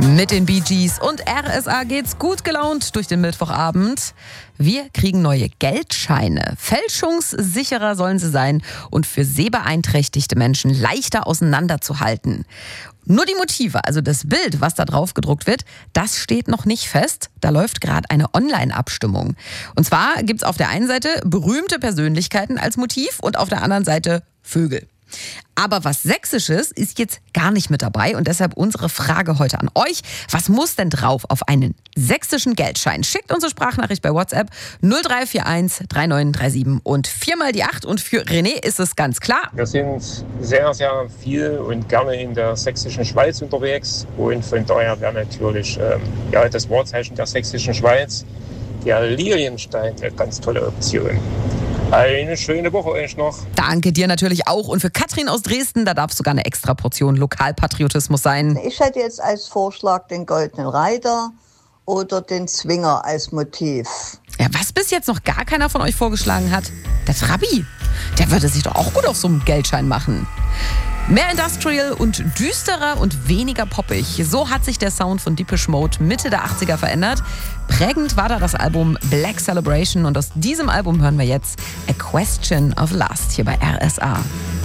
Mit den Bee Gees und RSA geht's gut gelaunt durch den Mittwochabend. Wir kriegen neue Geldscheine. Fälschungssicherer sollen sie sein und für sehbeeinträchtigte Menschen leichter auseinanderzuhalten. Nur die Motive, also das Bild, was da drauf gedruckt wird, das steht noch nicht fest. Da läuft gerade eine Online-Abstimmung. Und zwar gibt's auf der einen Seite berühmte Persönlichkeiten als Motiv und auf der anderen Seite Vögel. Aber was Sächsisches ist jetzt gar nicht mit dabei und deshalb unsere Frage heute an euch. Was muss denn drauf auf einen sächsischen Geldschein? Schickt unsere Sprachnachricht bei WhatsApp 0341 3937 und 4 mal die 8 und für René ist es ganz klar. Wir sind sehr, sehr viel und gerne in der sächsischen Schweiz unterwegs und von daher wäre natürlich das Wahrzeichen der sächsischen Schweiz, der Lilienstein, eine ganz tolle Option. Eine schöne Woche euch noch. Danke dir natürlich auch. Und für Katrin aus Dresden, da darf sogar eine extra Portion Lokalpatriotismus sein. Ich hätte jetzt als Vorschlag den Goldenen Reiter oder den Zwinger als Motiv. Ja, was bis jetzt noch gar keiner von euch vorgeschlagen hat? Der Trabi. Der würde sich doch auch gut auf so einem Geldschein machen. Mehr Industrial und düsterer und weniger poppig. So hat sich der Sound von Depeche Mode Mitte der 80er verändert. Prägend war da das Album Black Celebration und aus diesem Album hören wir jetzt A Question of Lust hier bei RSA.